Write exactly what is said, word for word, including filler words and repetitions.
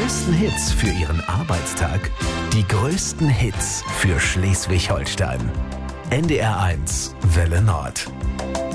größten Hits für Ihren Arbeitstag, die größten Hits für Schleswig-Holstein. N D R eins Welle Nord.